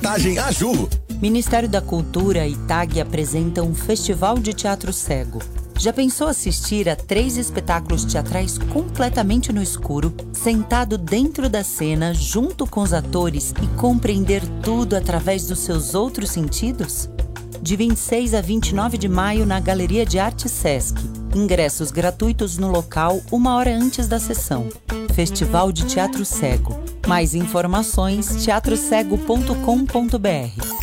Reportagem Aju. Ministério da Cultura e TAG apresentam um festival de teatro cego. Já pensou assistir a 3 espetáculos teatrais completamente no escuro, sentado dentro da cena, junto com os atores e compreender tudo através dos seus outros sentidos? De 26 a 29 de maio na Galeria de Arte Sesc. Ingressos gratuitos no local 1 hora antes da sessão. Festival de Teatro Cego. Mais informações teatrocego.com.br.